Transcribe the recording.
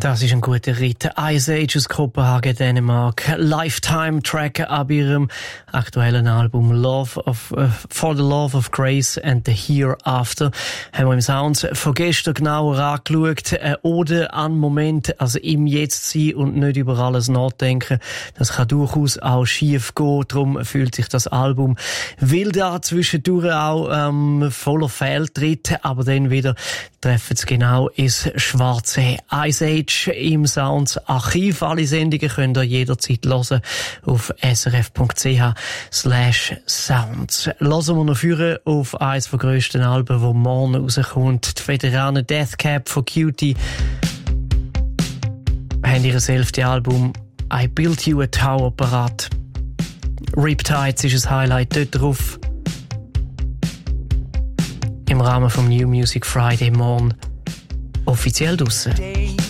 Das ist ein guter Ritt. Ice Age aus Kopenhagen, Dänemark. Lifetime-Track ab ihrem aktuellen Album For the Love of Grace and the Hereafter. Haben wir im Sounds von gestern genauer angeschaut. Eine Ode an Moment, also im Jetzt sein und nicht über alles nachdenken. Das kann durchaus auch schief gehen. Darum fühlt sich das Album wild an, zwischendurch auch voller Fehltritte, aber dann wieder treffen es genau ins Schwarze. Ice Age im Sounds Archiv. Alle Sendungen könnt ihr jederzeit hören auf srf.ch/sounds. Hören wir noch führen auf eines der grössten Alben, das morgen rauskommt. Die Veteranen Deathcap von Cutie haben ihr 11. Album I Built You a Tower parat. Riptides ist ein Highlight dort drauf. Im Rahmen vom New Music Friday morgen offiziell draussen.